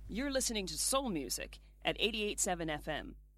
You're listening to Soul Music at 88.7 FM.